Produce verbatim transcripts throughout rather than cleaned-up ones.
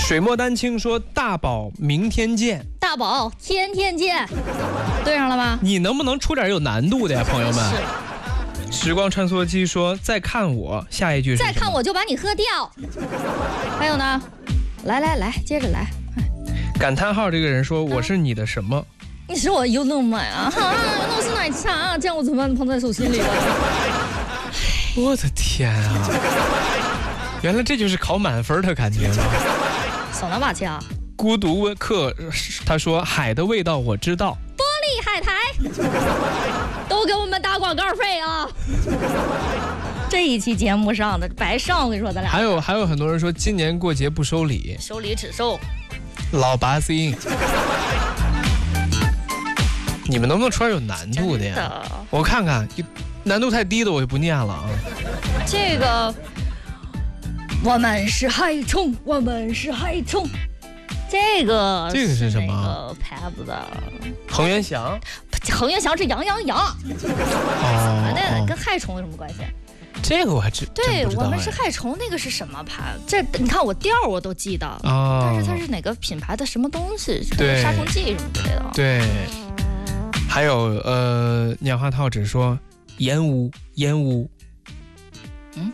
水墨丹青说大宝明天见， 大宝天天见，对上了吗？ 你能不能出点有难度的呀，朋友们？时光穿梭机说再看我，下一句是再看我就把你喝掉。还有呢，来来来，接着来。 感叹号这个人说我是你的什么？ 你是我优乐美啊，诺斯奶茶啊，酱我怎么捧在手心里了？ 我的天啊！原来这就是考满分的感觉吗？ 手拿把掐。 孤独客他说海的味道我知道。 玻璃海苔，都给我们打广告费啊！这一期节目上的白上，我跟你说，咱俩还有还有很多人说今年过节不收礼， 收礼只收老八星。你们能不能出点有难度的呀？ 的我看看，难度太低的我就不念了啊。 这个，我们是害虫，我们是害虫。这个这个是什么？ 那个牌子的恒源祥， 恒源祥是羊羊羊。 哦， 那跟害虫有什么关系？ 这个我还真对， 真不知道。 我们是害虫，那个是什么牌？这你看我调我都记得， 哦， 但是它是哪个品牌的什么东西？ 对， 杀虫剂什么之类的。 对。还有呃，鸟话套只说烟雾烟雾， 嗯，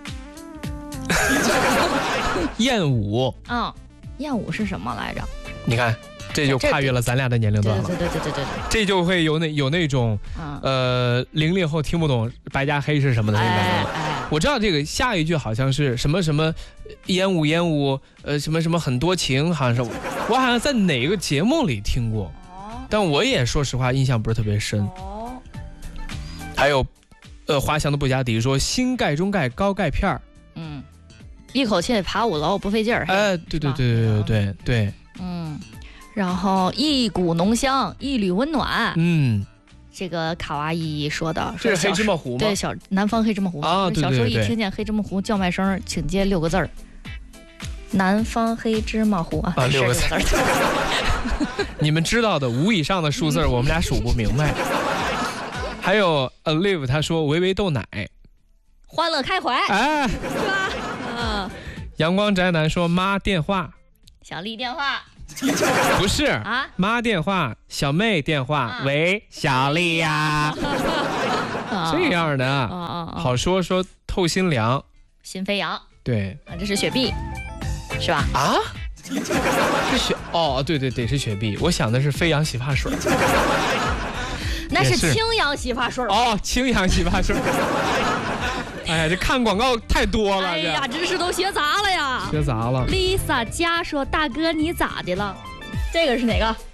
燕舞啊，燕舞是什么来着？ 你看，这就跨越了咱俩的年龄段了。 对对对对对对， 这就会有那有那种， 嗯、 呃，零零后听不懂白加黑是什么的那个。 哎哎、 我知道这个下一句好像是什么什么烟雾烟雾，呃，什么什么很多情，好像是我我好像在哪个节目里听过。但我也说实话印象不是特别深。 哦， 还有，呃，华翔的布加迪说新盖中盖高钙片儿， 嗯，一口气爬五楼不费劲儿。 哎，对对对对对对对， 嗯，然后一股浓香，一缕温暖， 嗯， 这个卡哇伊说的， 这是黑芝麻糊吗？ 对，小南方黑芝麻糊啊，对对对， 小时候一听见黑芝麻糊叫卖声，请接六个字儿。南方黑芝麻糊啊， 啊六个字儿。你们知道的五以上的数字，我们俩数不明白。还有 Alive 他说维维豆奶， 欢乐开怀， 哎， 是吧？嗯。 阳光宅男说妈电话， 小丽电话， 不是啊， 妈电话，小妹电话，啊、喂，小丽呀，这样的，啊啊啊、好说说透心凉， 心飞扬， 对， 啊，这是雪碧。是吧？ 啊，是雪哦，对对对，是雪碧。我想的是飞扬洗发水， 那是清扬洗发水哦，清扬洗发水。哎呀，这看广告太多了， 哎呀，知识都学杂了呀， 学杂了。 Lisa 家说：“大哥，你咋的了？”这个是哪个？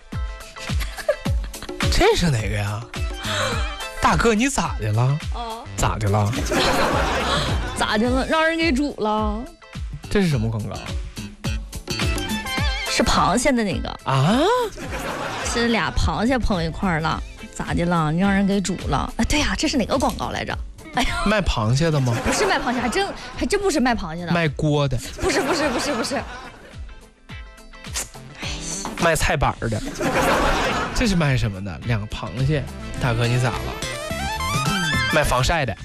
这是哪个呀？大哥，你咋的了？哦，咋的了？ 咋的了？让人给煮了。 这是什么广告？ 是螃蟹的那个啊， 是俩螃蟹碰一块儿了，咋的了？你让人给煮了？哎，对呀、啊，这是哪个广告来着？哎呀， 卖螃蟹的吗？ 不是卖螃蟹，还真还真不是卖螃蟹的， 卖锅的。 不是不是不是不是， 卖菜板的。这是卖什么的？两个螃蟹，大哥你咋了？卖防晒的，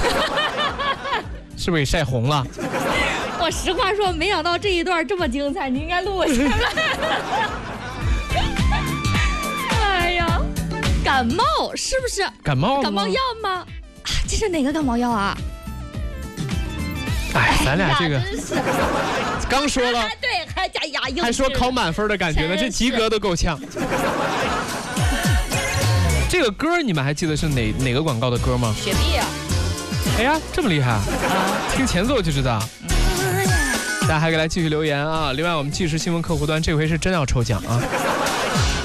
是不是给晒红了？ 我实话说，没想到这一段这么精彩，你应该录下来。哎呀，感冒是不是？ 感冒感冒药吗？啊，这是哪个感冒药啊？ 哎，咱俩这个刚说了， 对，还加牙硬， 还说考满分的感觉呢，这及格都够呛。这个歌你们还记得是哪哪个广告的歌吗？ 雪碧啊！ 哎呀，这么厉害啊！听前奏就知道。大家还可以来继续留言啊！另外，我们即时新闻客户端这回是真要抽奖啊！